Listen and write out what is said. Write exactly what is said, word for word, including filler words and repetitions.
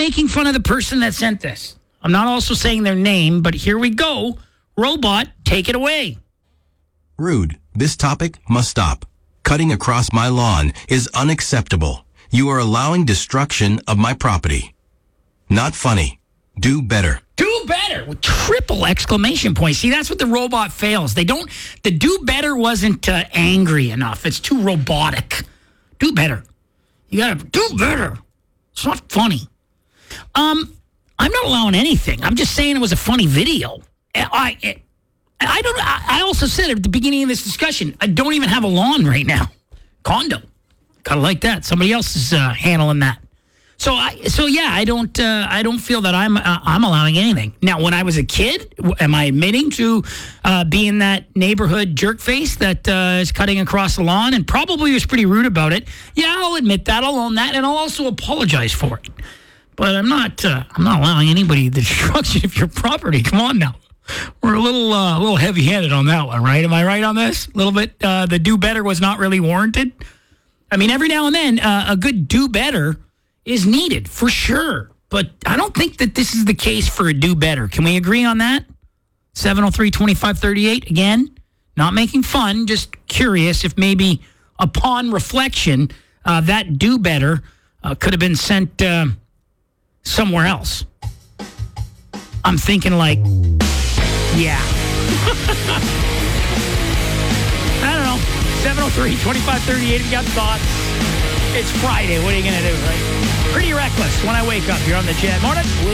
making fun of the person that sent this. I'm not also saying their name, but here we go. Robot, take it away. Rude. This topic must stop. Cutting across my lawn is unacceptable. You are allowing destruction of my property. Not funny. Do better. Do better with triple exclamation points. See, that's what the robot fails. They don't, the do better wasn't uh, angry enough. It's too robotic. Do better. You gotta do better. It's not funny. Um, I'm not allowing anything. I'm just saying it was a funny video. I, I, I don't. I also said at the beginning of this discussion, I don't even have a lawn right now. Condo, kind of like that. Somebody else is uh, handling that. So, I, so yeah, I don't. Uh, I don't feel that I'm. Uh, I'm allowing anything. Now, when I was a kid, am I admitting to uh, being that neighborhood jerk face that uh, is cutting across the lawn and probably was pretty rude about it? Yeah, I'll admit that. I'll own that, and I'll also apologize for it. But I'm not. Uh, I'm not allowing anybody the destruction of your property. Come on now. We're a little, uh, a little heavy-handed on that one, right? Am I right on this? A little bit. Uh, the do better was not really warranted. I mean, every now and then, uh, a good do better is needed for sure. But I don't think that this is the case for a do better. Can we agree on that? seven oh three, twenty-five thirty-eight. Again, not making fun, just curious if maybe upon reflection, uh, that do better uh, could have been sent uh, somewhere else. I'm thinking like, yeah. I don't know. seven oh three, twenty-five thirty-eight. If you got thoughts, it's Friday. What are you going to do, right? Pretty reckless when I wake up. You're on the Chat Morning.